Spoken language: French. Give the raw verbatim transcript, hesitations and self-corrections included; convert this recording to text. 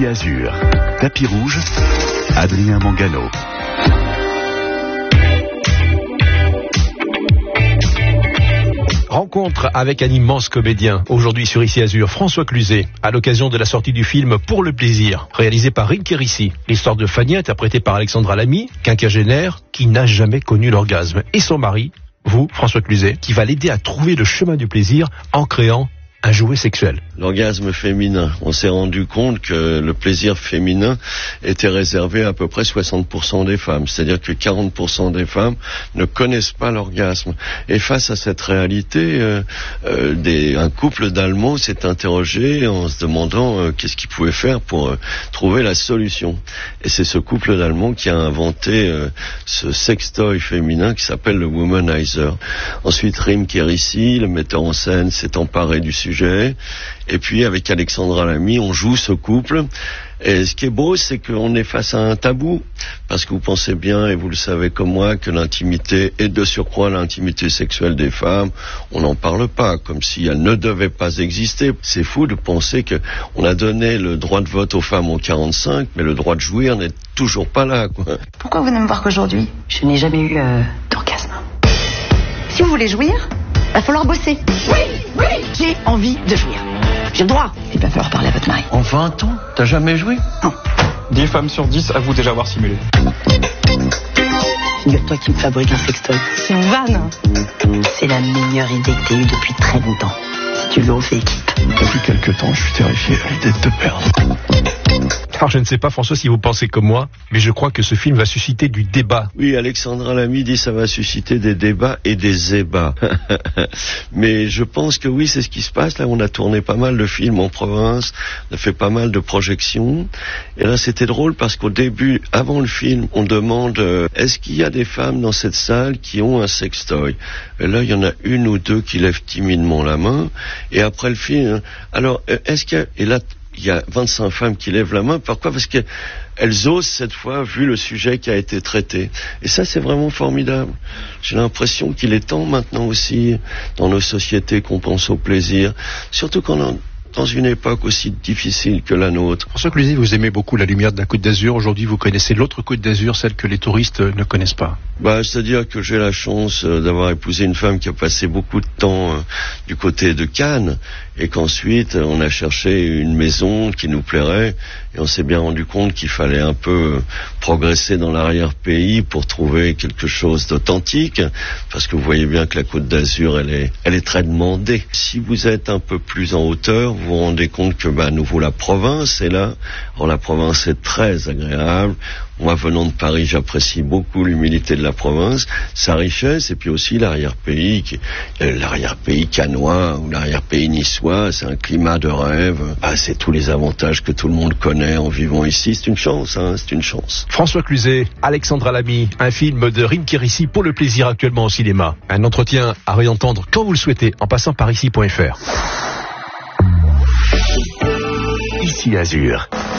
Ici Azur, tapis rouge, Adrien Mangano. Rencontre avec un immense comédien. Aujourd'hui sur Ici Azur, François Cluzet, à l'occasion de la sortie du film Pour le plaisir, réalisé par Rim Kérissi. L'histoire de Fanny, interprétée par Alexandra Lamy, quinquagénaire, qui n'a jamais connu l'orgasme. Et son mari, vous, François Cluzet, qui va l'aider à trouver le chemin du plaisir en créant un jouet sexuel. L'orgasme féminin. On s'est rendu compte que le plaisir féminin était réservé à à peu près soixante pour cent des femmes. C'est-à-dire que quarante pour cent des femmes ne connaissent pas l'orgasme. Et face à cette réalité, euh, euh, des, un couple d'Allemands s'est interrogé en se demandant euh, qu'est-ce qu'ils pouvaient faire pour euh, trouver la solution. Et c'est ce couple d'Allemands qui a inventé euh, ce sextoy féminin qui s'appelle le Womanizer. Ensuite, Rim Kérissi, le metteur en scène, s'est emparé du sujet. Et puis avec Alexandra Lamy, on joue ce couple. Et ce qui est beau, c'est qu'on est face à un tabou, parce que vous pensez bien, et vous le savez comme moi, que l'intimité, et de surcroît l'intimité sexuelle des femmes, on n'en parle pas, comme si elle ne devait pas exister. C'est fou de penser que on a donné le droit de vote aux femmes en quarante-cinq, mais le droit de jouir n'est toujours pas là, quoi. Pourquoi vous ne me voir qu'aujourd'hui ? Je n'ai jamais eu euh, d'orgasme. Si vous voulez jouir, il va falloir bosser. Oui, oui, j'ai envie de jouir. J'ai le droit. Il va falloir parler à votre mari. En vingt ans, t'as jamais joué ? Non. dix femmes sur dix avouent déjà avoir simulé. Figure-toi qui me fabrique un sextoy. C'est une vanne. C'est la meilleure idée que t'aies eue depuis très longtemps. Si tu veux, on fait équipe. Depuis quelque temps, je suis terrifié à l'idée de te perdre. Alors je ne sais pas, François, si vous pensez comme moi, mais je crois que ce film va susciter du débat. Oui, Alexandra Lamy dit ça va susciter des débats et des ébats. Mais je pense que oui, c'est ce qui se passe. Là, on a tourné pas mal de films en province, on a fait pas mal de projections. Et là, c'était drôle parce qu'au début, avant le film, on demande euh, est-ce qu'il y a des femmes dans cette salle qui ont un sextoy ? Et là, il y en a une ou deux qui lèvent timidement la main. Et après le film, alors, est-ce qu'il y a... Et là, il y a vingt-cinq femmes qui lèvent la main. Pourquoi ? Parce qu'elles osent cette fois, vu le sujet qui a été traité. Et ça, c'est vraiment formidable. J'ai l'impression qu'il est temps maintenant aussi, dans nos sociétés, qu'on pense au plaisir. Surtout quand on... dans une époque aussi difficile que la nôtre. François Cluzet, vous aimez beaucoup la lumière de la Côte d'Azur. Aujourd'hui, vous connaissez l'autre Côte d'Azur, celle que les touristes ne connaissent pas. Bah, c'est-à-dire que j'ai la chance d'avoir épousé une femme qui a passé beaucoup de temps euh, du côté de Cannes, et qu'ensuite on a cherché une maison qui nous plairait, et on s'est bien rendu compte qu'il fallait un peu progresser dans l'arrière-pays pour trouver quelque chose d'authentique, parce que vous voyez bien que la Côte d'Azur, elle est, elle est très demandée. Si vous êtes un peu plus en hauteur, vous vous rendez compte que, bah, à nouveau, la province est là. Alors, la province est très agréable. Moi, venant de Paris, j'apprécie beaucoup l'humilité de la province, sa richesse, et puis aussi l'arrière-pays, qui, l'arrière-pays cannois ou l'arrière-pays niçois. C'est un climat de rêve. Bah, c'est tous les avantages que tout le monde connaît en vivant ici. C'est une chance, hein, c'est une chance. François Cluzet, Alexandra Lamy, un film de Rim Kérissi pour le plaisir actuellement au cinéma. Un entretien à réentendre quand vous le souhaitez en passant par ici point f r. Ici Azur.